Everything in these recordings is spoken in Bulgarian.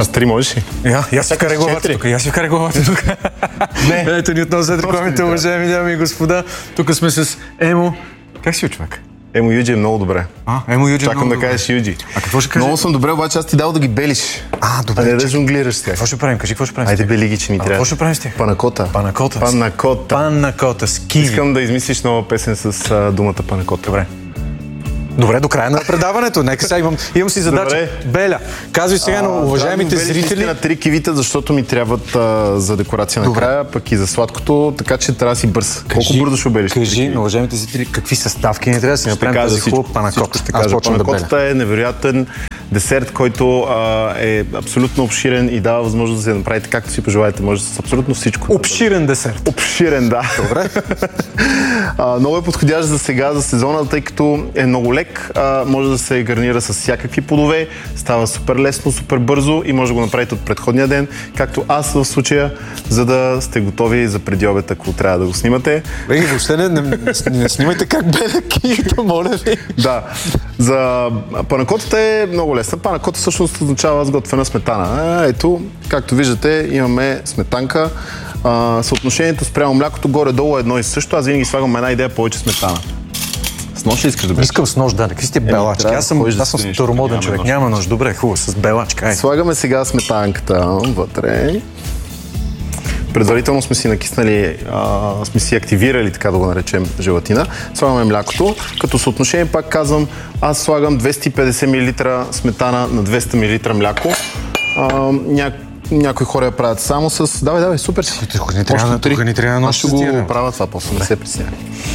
Аз 3 можеш ли? Я си вкарай главата тук. Не. Ето ни отново след рекламите, уважаеми дами и господа. Тук сме с Емо. Как си, човек? Емо Юджи е много добре. Емо Юджи Чакам да кажеш Юджи. А какво ще кажеш? Много съм добре, обаче аз ти дал да ги белиш. Добре. Не да жонглираш с тях. Какво ще правим? Кажи, какво ще правим? Айде бели ги, че ни трябва. Какво ще правим с тях? Панакота. Панакота с киви. Искам да измислиш нова песен с думата панакота. Добре, до края на предаването. Нека сега имам си задача. Добре. Беля, казвай сега на уважаемите зрители. На 3 кивита, защото ми трябват за декорация накрая, пък и за сладкото, така че трябва да си бърз. Колко бързо ще обелиш? Кажи на уважаемите зрители какви съставки не трябва да си направим тази хубава панакота. Панакотата е невероятен десерт, който е абсолютно обширен и дава възможност да се направите както си пожелаете. Може с абсолютно всичко. Обширен десерт. Обширен, да. Добре. Много е подходящ за сега, за сезона, тъй като е много лек. Може да се гарнира с всякакви плодове. Става супер лесно, супер бързо и може да го направите от предходния ден, както аз в случая, за да сте готови за преди обед, ако трябва да го снимате. Въобще не снимайте как Беля кивита, моля ви. Да. За панакотата е много лесна. Панакота всъщност означава сготвена сметана. Ето, както виждате, имаме сметанка. Съотношението спрямо млякото горе-долу е едно и също. Аз винаги слагам една идея повече сметана. С нож ли искаш да бъдеш? Искам с нож, да. Какви сте белачки? Аз съм старомоден човек. Няма нож. Добре, хубаво, с белачка. Слагаме сега сметанката вътре. Предварително сме си накиснали, сме си активирали, така да го наречем, желатина. Слагаме млякото. Като съотношение, пак казвам, аз слагам 250 мл сметана на 200 мл мляко. Някои хора я правят само с... Давай, супер си. Тук не трябва нож. Аз ще го правя това после, не се притеснявай.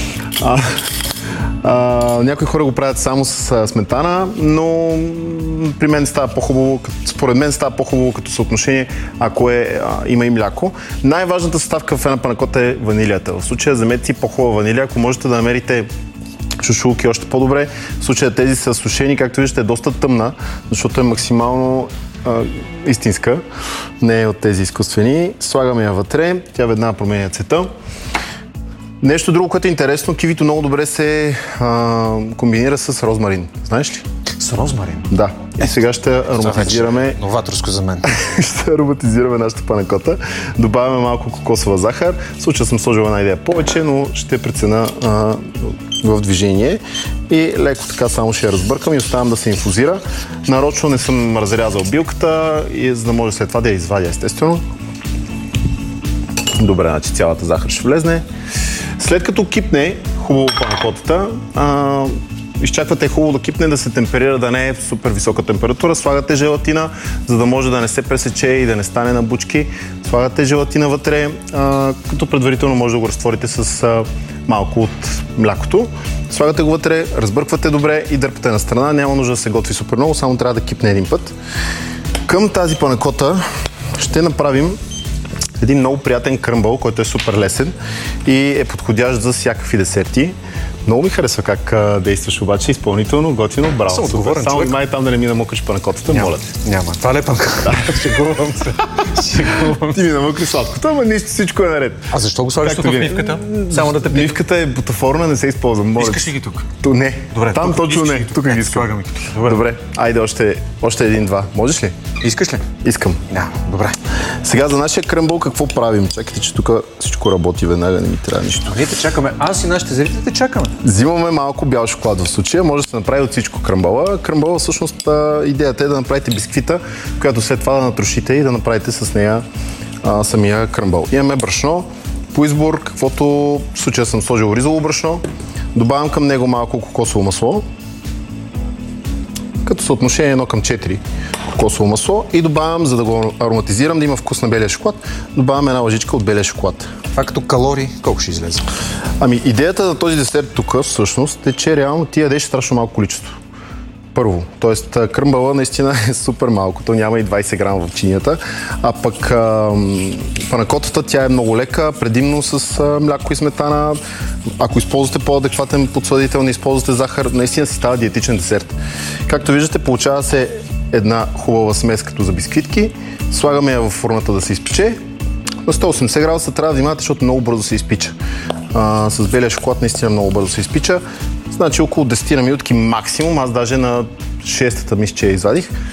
Някои хора го правят само с сметана, но при мен става по-хубаво, според мен става по-хубаво като съотношение, ако има и мляко. Най-важната съставка в една панакота е ванилията. В случая замете си по-хубава ванилия, ако можете да намерите шушулки още по-добре. В случая тези са сушени, както виждате, е доста тъмна, защото е максимално истинска, не е от тези изкуствени. Слагаме я вътре, тя веднага променя цвета. Нещо друго, което е интересно, кивито много добре се комбинира с розмарин. Знаеш ли? С розмарин? Да. И сега ще ароматизираме... Новаторско за мен. Ще ароматизираме нашата панакота. Добавяме малко кокосова захар. В случая съм сложила една идея повече, но ще преценя в движение. И леко така само ще я разбъркам и оставям да се инфузира. Нарочно не съм разрязал билката, за да може след това да я извадя, естествено. Добре, значи цялата захар ще влезне. След като кипне хубаво панакотата, изчаквате хубаво да кипне, да се темперира, да не е в супер висока температура. Слагате желатина, за да може да не се пресече и да не стане на бучки. Слагате желатина вътре, като предварително може да го разтворите с малко от млякото. Слагате го вътре, разбърквате добре и дърпате на страна. Няма нужда да се готви супер много, само трябва да кипне един път. Към тази панакота ще направим един много приятен кръмбъл, който е супер лесен и е подходящ за всякакви десерти. Много ми харесва как действаш обаче, изпълнително, готино, браво. Съм отговорен Само човек. внимай там да не ми намокриш панакотата, моля те. Няма. Това лепанка. Шегувам се. Ти ми намокри сладкото, ама нищо, всичко е наред. А защо го слагаш тук в мивката? Само да те пипа. Мивката е бутафорна, не се използва. Искаш ли ги тук? Не. Добре, там точно не. Тук ги искам. Добре. Айде още един-два. Можеш ли? Искаш ли? Искам. Да, добре. Сега за нашия кръмбъл какво правим? Чакайте, че тук всичко работи веднага, не ми трябва нищо. Ние те чакаме. Аз и нашите зрители те чакаме. Взимаме малко бял шоколад в случая. Може да се направи от всичко кръмбъла. Кръмбъла всъщност идеята е да направите бисквита, която след това да натрошите и да направите с нея самия кръмбъл. Имаме брашно. По избор, каквото в случая съм сложил ризово брашно. Добавям към него малко кокосово масло. Като съотношение 1:4 кокосово масло и добавям, за да го ароматизирам, да има вкус на белия шоколад, добавям една лъжичка от белия шоколад. Това като калории, колко ще излезе? Ами идеята на този десерт тук всъщност е, че реално ти ядеш страшно малко количество. Първо, т.е. кръмбъла наистина е супер малко, то няма и 20 грама в чинията, а пък панакотата тя е много лека, предимно с мляко и сметана. Ако използвате по-адекватен подсладител, не използвате захар, наистина си става диетичен десерт. Както виждате, получава се една хубава смес като за бисквитки. Слагаме я в формата да се изпече. На 180 градуса трябва да внимавате, защото много бързо се изпича. С белия шоколад наистина много бързо се изпича. Значи около 10 минутки максимум. Аз даже на 6-та мисля, че я извадих.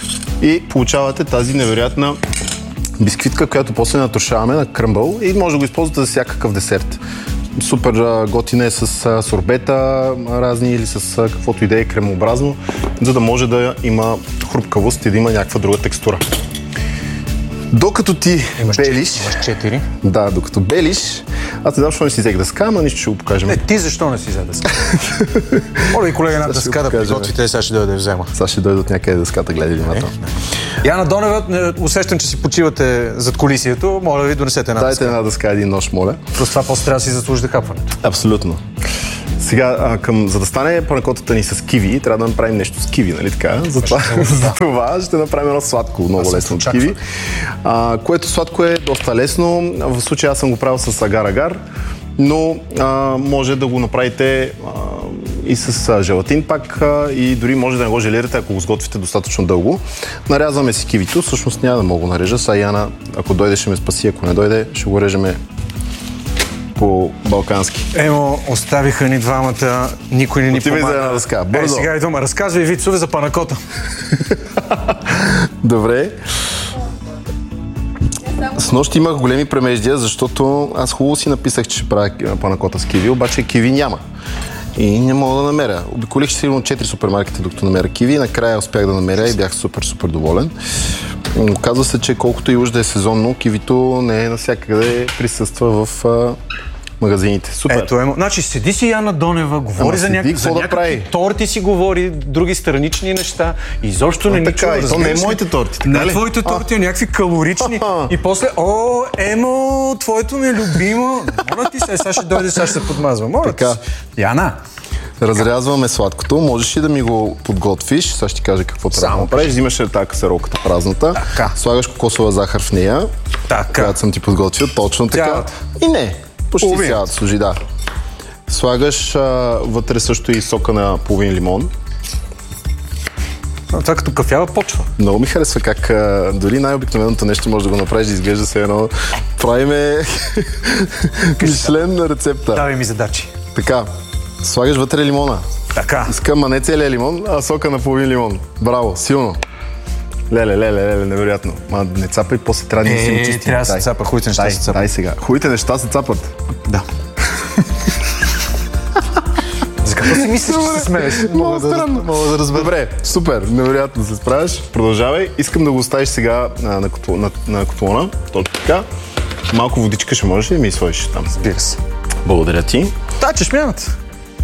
и получавате тази невероятна бисквитка, която после натрошаваме на кръмбъл и може да го използвате за всякакъв десерт. Супер готина е с сорбета разни или с каквото и да е кремообразно, за да може да има хрупкавост и да има някаква друга текстура. Докато ти белиш... Имаш 4. Да, докато белиш... Аз не знам, защо не си взех дъска, ама нищо ще го покажем. Ти защо не си взе дъска? Моля и колега една дъска да приготвите, сега ще дойде да взема. Сега ще дойде от някъде дъската, гледай внимателно. Яна Донева, усещам, че си почивате зад колисието. Моля ви, донесете една дъска. Дайте една дъска, един нож, моля. С това после трябва да си заслужите хапването. Абсолютно. Сега, за да стане панакотата ни с киви, трябва да направим нещо с киви, нали така? Затова ще направим едно сладко, много лесно от киви. Което сладко е доста лесно. В случая аз съм го правил с агар-агар, но може да го направите и с желатин пак и дори може да не го желирате, ако го сготвите достатъчно дълго. Нарязваме си кивито, всъщност няма да мога го нарежа. Сега Яна, ако дойде ще ме спаси, ако не дойде ще го режеме по-балкански. Емо, оставиха ни двамата, никой не ни помага. Отивай за една дъска, бързо. Сега идвам, разказвай вицове за панакота. Добре. С нощ имах големи премеждия, защото аз хубаво си написах, че ще правя панакота с киви, обаче киви няма. И не мога да намеря. Обиколих сигурно 4 супермаркета, докато намеря киви. Накрая успях да намеря и бях супер доволен. Оказва се, че колкото и уж да е сезонно, кивито не е навсякъде присъства в магазините. Супер. Ето, значи седи си Яна Донева, говори за някакви торти си говори, други странични неща. Изобщо не ни чува. То не е моите торти, така ли? Не твоите торти, а някакви калорични. И после, Емо, твоето ми е любимо. Моля ти сега ще дойде, сега ще се подмазва. Моля ти. Яна. Разрязваме сладкото. Можеш ли да ми го подготвиш? Сега ще ти кажа какво трябва да направиш. Взимаш тази касеролката празната, слагаш кокосова захар в нея, която съм ти подготвил. Точно така. И не, почти цялата служи, да. Слагаш вътре също и сока на половин лимон. Това като кафява почва. Много ми харесва как дори най-обикновеното нещо може да го направиш да изглежда се едно. Правиме Мишлен на рецепта. Давай ми задачи. Така. Слагаш вътре лимона. Така. Искам, а не целият лимон, а сока на половин лимон. Браво, силно. Леле, невероятно. Ма не цапай, после трябва да си го чисти. Трябва да се цапа, хубавите неща се цапат. Дай сега. Хубавите неща се цапат. Да. За какво си мислиш, че се смееш? Много странно. Мога да разбера. Добре, супер, невероятно се справяш. Продължавай. Искам да го оставиш сега на котлона. Точно така. Малко водичка ще можеш ли да ми сложиш там? Разбира се. Благодаря ти. Да, чешмяната.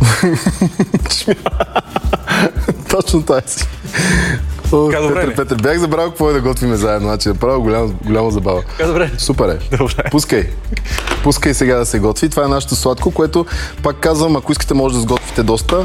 Точно това си. Петър, бях забрал какво е да готвиме заедно. Значи направо голяма забава. Добре. Супер е. Добре. Пускай сега да се готви. Това е нашето сладко, което пак казвам, ако искате може да сготвите доста.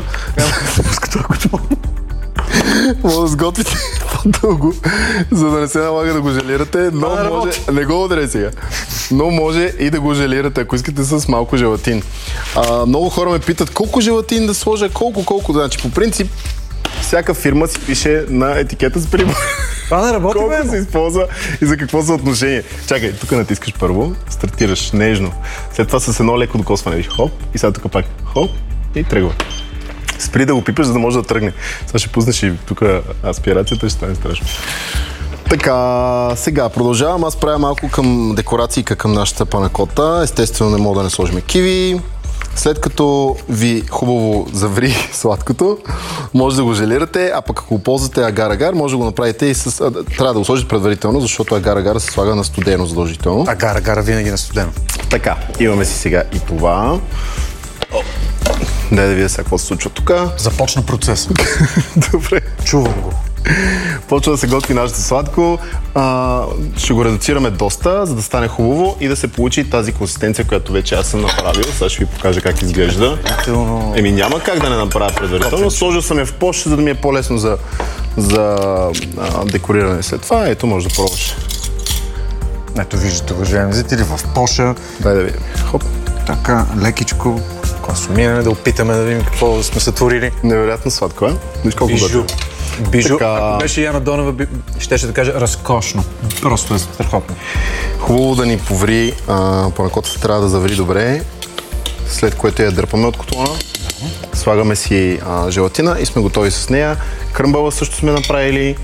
Може да сготвите по-дълго, за да не се налага да го желирате, но може... Не го ударяй сега. Но може и да го желирате, ако искате с малко желатин. Много хора ме питат колко желатин да сложа, колко. Значи по принцип всяка фирма си пише на етикета с прибор. Това не работи, колко се използва и за какво съотношение. Чакай, тук натискаш първо, стартираш нежно. След това с едно леко докосване, хоп, и сега тук пак хоп и тръгва. Спри да го пипаш, за да може да тръгне. Сега ще пуснеш и тук аспирацията, ще стане страшно. Така, сега продължавам. Аз правя малко към декорации към нашата панакота. Естествено не мога да не сложим киви. След като ви хубаво заври сладкото, може да го желирате, а пък ако ползвате агар-агар, може да го направите и с... Трябва да го сложите предварително, защото агар-агар се слага на студено задължително. Агар-агар винаги на студено. Така, имаме си сега и това. Дай да видя сега какво се случва тук. Започна процес. Добре. Чувам го. Почва да се готви нашето сладко. Ще го редуцираме доста, за да стане хубаво и да се получи тази консистенция, която вече аз съм направил. Сега ще ви покажа как изглежда. Няма как да не направя предварително. Сложил съм я в пош, за да ми е по-лесно за декориране след това. Ето, може да пробваш. Ето виждате, уважаеми зрители, в поша. Дай да видим. Хоп. Така, лекичко. Консумираме, да опитаме да видим какво сме сътворили. Невероятно сладко, Виж колко Бижу. Ако беше Яна Донева, щеше да каже разкошно. Просто е страхотно. Хубаво да ни поври. Панакотата трябва да заври добре. След което я дърпаме от котлона. Слагаме си желатина и сме готови с нея. Кръмбъла също сме направили.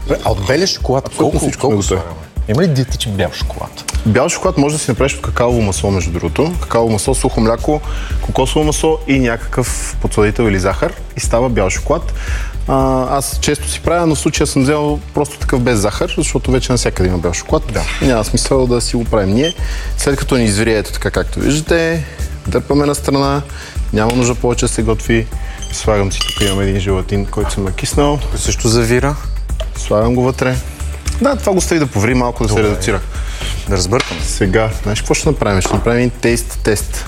А от белия шоколад колко всичко слагаме? Има ли диетичен бял шоколад? Бял шоколад може да си направиш от какаово масло, между другото. Какаово масло, сухо мляко, кокосово масло и някакъв подсладител или захар и става бял шоколад. Аз често си правя, но в случая съм взел просто такъв без захар, защото вече навсякъде има бял шоколад. Да. Няма смисъл да си го правим ние. След като ни изври, ето така както виждате, дърпаме на страна, няма нужда повече да се готви. Слагам си, тук имам един желатин, който съм накиснал. Тук също завира. Слагам го вътре. Да, това го стави да поври малко, да се редуцира. Да разбъркам. Сега, знаеш какво ще направим? Ще направим един тест.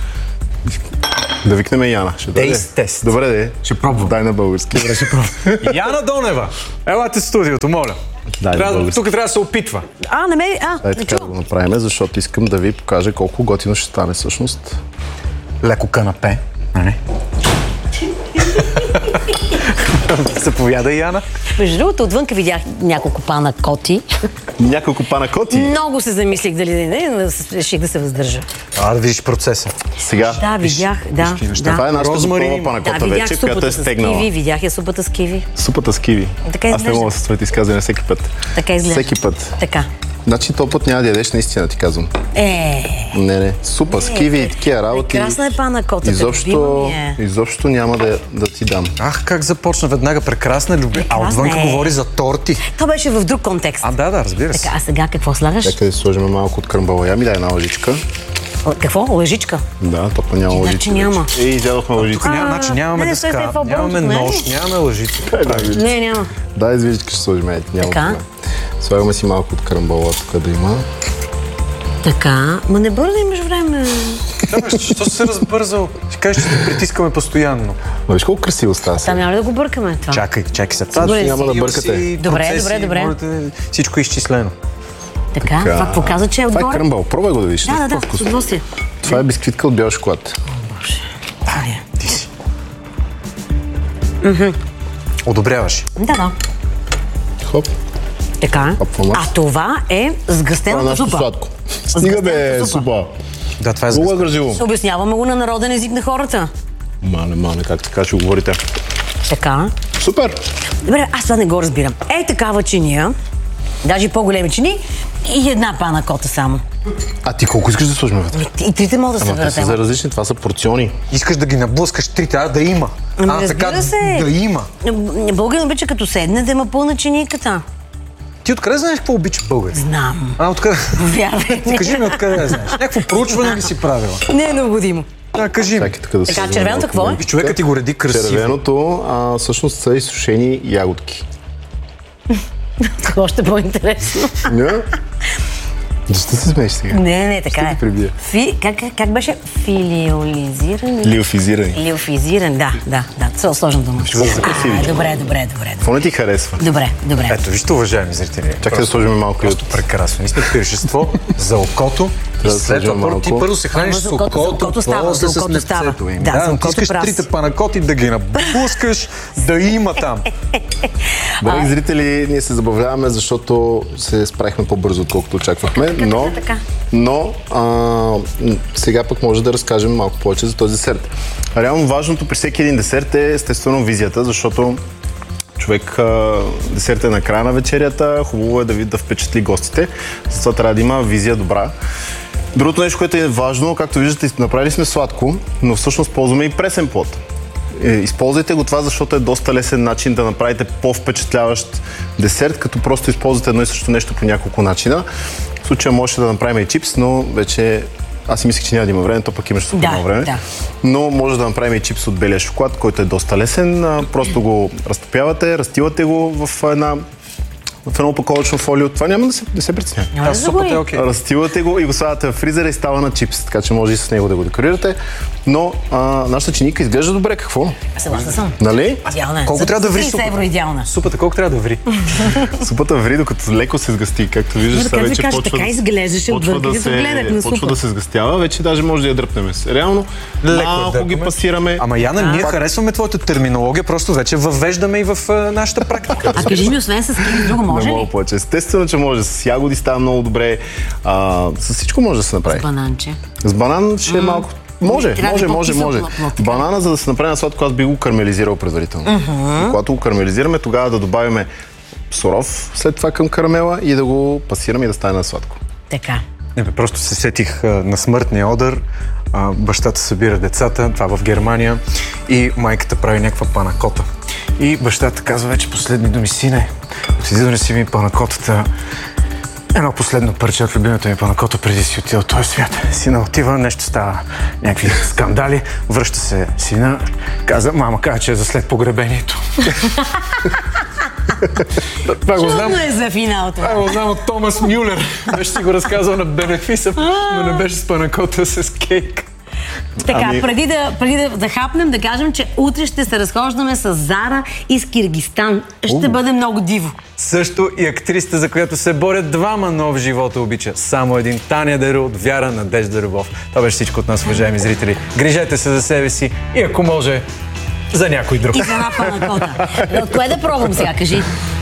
Да викнем Яна. Тест. Добре, де. Ще пробвам. Дай на български. Добре, ще пробвам. Яна Донева, елате в студиото, моля. Тук трябва да се опитва. Дай така да го направим, защото искам да ви покажа колко готино ще стане всъщност. Леко канапе. Нали? Заповядай, Яна. Между другото, отвънка видях няколко пана коти. Няколко пана коти? Много се замислих дали не, реших да се въздържа. Да видиш процеса. Сега. Да, видях, да. Това е нашата супова панакота вече, която е стегнала. Видях я супата с киви. Супата с киви. Така аз не мога да се своите изказвания всеки път. Така изглежда. Всеки път. Така. Значи този път няма да ядеш, наистина ти казвам. Не. Супа с киви и такива работи. Прекрасна е панакота. Изобщо няма да ти дам. Ах, как започна веднага. Прекрасна люби. А отвънка говори за торти. То беше в друг контекст. Да, разбира се. Така, а сега какво слагаш? Нека да сложим малко от кръмбала. Я ми дай една лъжичка. Какво? Лъжичка? Да, топа няма лъжичка. Няма. Изядохме лъжичка. Значи нямаме дъска, нямаме нож, нямаме лъжичка. Не, няма. Дай извиждичка ще сложим. Така. Слагаме си малко от кръмбала тук да има. Така, ма не бързай между време. Да, що се разбързал? Ще кажеш, че те притискаме постоянно. Но виж колко красиво става сега. Там няма ли да го бъркаме това? Чакай се. Това няма да бъркате. Добре. Всичко е изчислено. Така, това какво каза, че е отгоре? Това е кръмбал. Пробвай го да видиш. Да, с удоволствие. Това е бисквитка от бял шоколад. Боже. Ти си. Одобряваш? Да. Хоп. Така. А това е сгъстената супа. Сладко. Стига бе, супа. Да, това е сгъстено. Обясняваме го на народен език на хората. Мане, как така ще говорите? Така. Супер. Добре, аз това не го разбирам. Такава чиния, даже по-големи чини и една панакота само. А ти колко искаш да сложим вътре? И трите могат да се върнат. За различни, това са порциони. Искаш да ги наблъскаш трите, да има. Разбира се. Да има. Българин обича като седне да има пълна чиниката. Ти откъде знаеш какво обича българин? Знам. Откъде? Повярвай. Кажи ми откъде знаеш. Някакво проучване ли си правила? Не е необходимо. Кажи ми. Така, червеното какво е? Човекът ти го реди красиво. Червеното всъщност са изсушени ягодки. Още по-интересно. Защо се смееш сега? Не, така е. Как беше? Лиофизиран, да. Сложна дума. Добре. Какво не ти харесва? Добре. Ето, вижте, уважаеми зрители. Чакай да сложим малко. Просто прекрасно. Ние сме пиршество за окото. И след това ти първо се храниш с окото, после с непцето им. Да, ти искаш трите панакоти да ги наблъскаш, да има там. Драги зрители, ние се забавляваме, защото се справихме по-бързо, отколкото очаквахме, но сега пък може да разкажем малко повече за този десерт. Реално важното при всеки един десерт е естествено визията, защото човек десерт е на края на вечерята, хубаво е да впечатли гостите, затова трябва да има визия добра. Другото нещо, което е важно, както виждате, направили сме сладко, но всъщност ползваме и пресен плод. Използвайте го това, защото е доста лесен начин да направите по-впечатляващ десерт, като просто използвате едно и също нещо по няколко начина. В случая можете да направим и чипс, но вече аз си мислех, че няма да има време, то пък имаш супер много време. Но може да направим и чипс от белия шоколад, който е доста лесен. Просто го разтопявате, разтивате го в едно опаковъчно фолио. Това няма да се притеснява. Супата е окей. Разтивате го и го слагате в фризера и става на чипс, така че може и с него да го декорирате. Но нашата чиника изглежда добре. Какво? Съгласна съм. Нали? Идеална. Колко трябва да ври 30 евро идеална. Супата колко трябва да ври? Супата ври, докато леко се сгъсти. Както виждаш, сега вече така изглеждаше отвън, като гледах на супа. Почва да се сгъстява, вече даже може да я дръпнем. Реално, малко ги пасираме. Ама Яна, ние харесваме твоята терминология, просто вече въвеждаме и в нашата практика. А кажи ми, освен с киви, друго може ли? Естествено, че може. С ягоди става много добре. С всичко може да се направи. С бананче. С банан ще е малко. Може. Банана, за да се направи на сладко, аз би го кармелизирал предварително. Когато го кармелизираме, тогава да добавяме суров след това към карамела и да го пасирам и да стане на сладко. Така. Не, просто се сетих на смъртния одър. Бащата събира децата, това в Германия, и майката прави някаква панакота. И бащата казва вече последни думи: сине, отиди донеси ми панакотата. Едно последно парче от любимата ми панакота преди си отида от този свят. Сина отива, нещо става, някакви скандали, връща се сина, мама каза, че е за след погребението. Това го знам. Чудно е за финал това. Това го знам от Томас Мюлер. Беше си го разказал на бенефиса, но не беше с панакота, с кейк. Така, преди да хапнем, да кажем, че утре ще се разхождаме с Зара из Киргизстан. Ще бъде много диво. Също и актрисата, за която се борят двама, но в живота обича само един. Таня Деро от Вяра, надежда, любов. Това беше всичко от нас, уважаеми зрители. Грижете се за себе си и ако може, за някой друг. И за една панакота. От кое да пробвам сега, кажи?